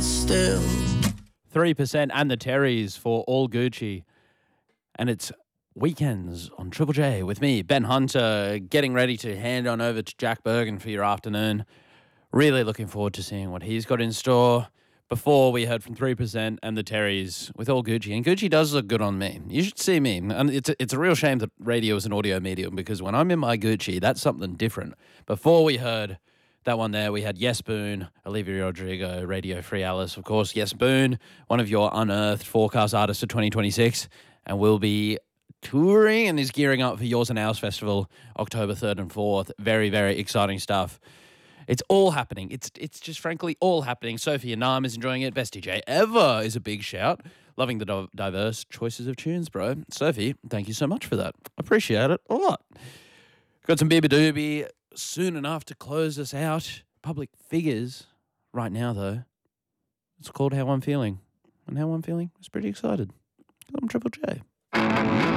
still. 3% and the Terrys for All Gucci. And it's weekends on Triple J with me, Ben Hunter, getting ready to hand on over to Jack Bergen for your afternoon. Really looking forward to seeing what he's got in store. Before, we heard from 3% and the Terrys with All Gucci. And Gucci does look good on me. You should see me. And it's a real shame that radio is an audio medium, because when I'm in my Gucci, that's something different. Before we heard that one there, we had Yes Boone, Olivia Rodrigo, Radio Free Alice. Of course, Yes Boone, one of your unearthed forecast artists for 2026, and will be touring and is gearing up for Yours and Ours Festival, October 3rd and 4th. Very, very exciting stuff. It's all happening. It's just frankly all happening. Sophie Anam is enjoying it. Best DJ ever is a big shout. Loving the diverse choices of tunes, bro. Sophie, thank you so much for that. Appreciate it a lot. Got some Biba Doobie soon enough to close us out. Public Figures right now, though. It's called How I'm Feeling. And how I'm feeling is pretty excited. I'm Triple J.